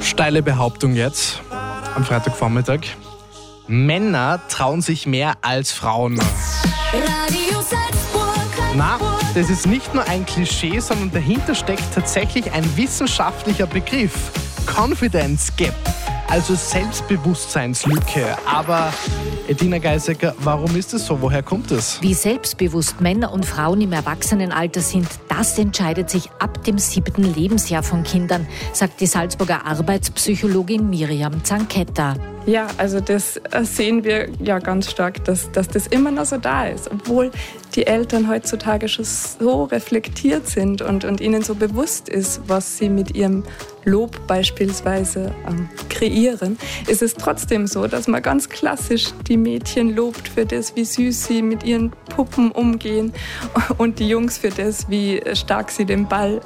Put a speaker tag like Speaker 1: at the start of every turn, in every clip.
Speaker 1: Steile Behauptung jetzt, am Freitagvormittag. Männer trauen sich mehr als Frauen. Na, das ist nicht nur ein Klischee, sondern dahinter steckt tatsächlich ein wissenschaftlicher Begriff. Confidence Gap, also Selbstbewusstseinslücke. Aber Edina Geisecker, warum ist es so? Woher kommt es?
Speaker 2: Wie selbstbewusst Männer und Frauen im Erwachsenenalter sind, das entscheidet sich ab dem 7. Lebensjahr von Kindern, sagt die Salzburger Arbeitspsychologin Miriam Zanketta.
Speaker 3: Ja, also das sehen wir ja ganz stark, dass das immer noch so da ist, obwohl die Eltern heutzutage schon so reflektiert sind und ihnen so bewusst ist, was sie mit ihrem Lob beispielsweise kreieren, ist es trotzdem so, dass man ganz klassisch die Mädchen lobt für das, wie süß sie mit ihren Puppen umgehen und die Jungs für das, wie stark sie den Ball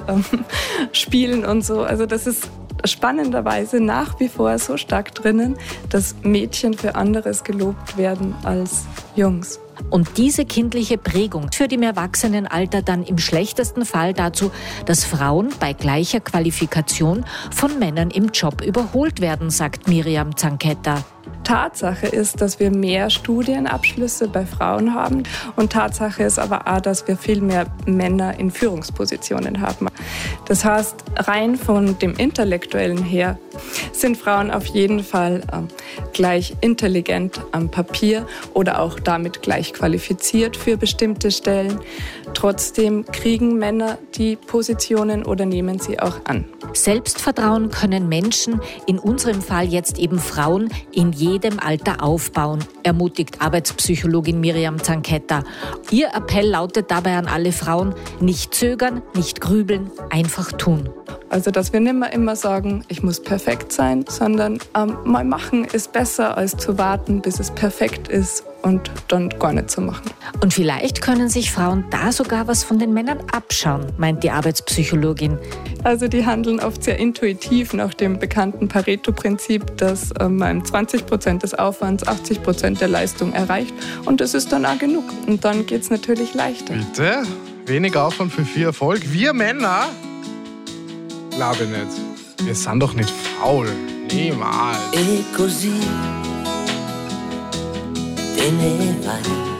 Speaker 3: spielen und so. Also das ist spannenderweise nach wie vor so stark drinnen, dass Mädchen für anderes gelobt werden als Jungs.
Speaker 2: Und diese kindliche Prägung führt im Erwachsenenalter dann im schlechtesten Fall dazu, dass Frauen bei gleicher Qualifikation von Männern im Job überholt werden, sagt Miriam Zanketta.
Speaker 3: Tatsache ist, dass wir mehr Studienabschlüsse bei Frauen haben und Tatsache ist aber auch, dass wir viel mehr Männer in Führungspositionen haben. Das heißt, rein von dem Intellektuellen her sind Frauen auf jeden Fall gleich intelligent am Papier oder auch damit gleich qualifiziert für bestimmte Stellen. Trotzdem kriegen Männer die Positionen oder nehmen sie auch an.
Speaker 2: Selbstvertrauen können Menschen, in unserem Fall jetzt eben Frauen, in jedem Alter aufbauen, ermutigt Arbeitspsychologin Miriam Zanketta. Ihr Appell lautet dabei an alle Frauen: nicht zögern, nicht grübeln, einfach tun.
Speaker 3: Also, dass wir nicht mehr immer sagen, ich muss perfekt sein, sondern mal machen ist besser, als zu warten, bis es perfekt ist und dann gar nicht zu machen.
Speaker 2: Und vielleicht können sich Frauen da sogar was von den Männern abschauen, meint die Arbeitspsychologin.
Speaker 3: Also die handeln oft sehr intuitiv nach dem bekannten Pareto-Prinzip, dass man 20% des Aufwands 80% der Leistung erreicht und das ist dann auch genug. Und dann geht es natürlich leichter.
Speaker 1: Bitte? Wenig Aufwand für viel Erfolg? Wir Männer? Glaube nicht. Wir sind doch nicht faul. Niemals.
Speaker 4: E così te ne vai.